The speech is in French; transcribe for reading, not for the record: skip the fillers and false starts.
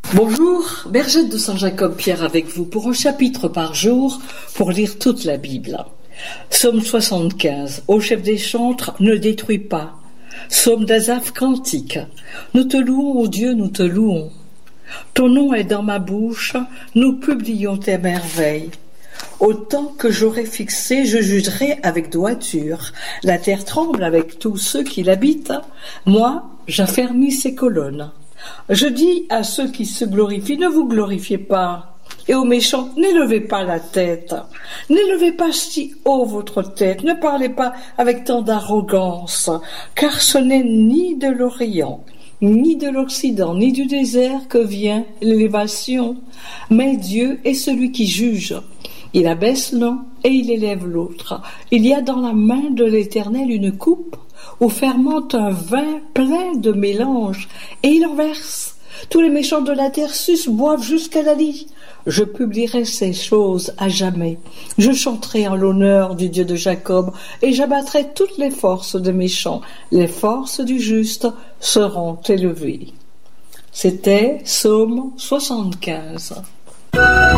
Bonjour, Bergette de Saint-Jacob-Pierre avec vous pour un chapitre par jour pour lire toute la Bible. Psaume 75. Ô chef des chantres, ne détruis pas. Psaume d'Asaph cantique. Nous te louons, ô Dieu, nous te louons. Ton nom est dans ma bouche, nous publions tes merveilles. Au temps que j'aurai fixé, je jugerai avec droiture. La terre tremble avec tous ceux qui l'habitent. Moi, j'affermis ses colonnes. Je dis à ceux qui se glorifient, ne vous glorifiez pas. Et aux méchants, n'élevez pas la tête. N'élevez pas si haut votre tête. Ne parlez pas avec tant d'arrogance, car ce n'est ni de l'Orient, ni de l'Occident, ni du désert que vient l'élévation. Mais Dieu est celui qui juge. Il abaisse l'un et il élève l'autre. Il y a dans la main de l'Éternel une coupe où fermente un vin plein de mélange, et il en verse. Tous les méchants de la terre sucent, boivent jusqu'à la lie. Je publierai ces choses à jamais. Je chanterai en l'honneur du Dieu de Jacob, et j'abattrai toutes les forces des méchants. Les forces du juste seront élevées. C'était Psaume 75.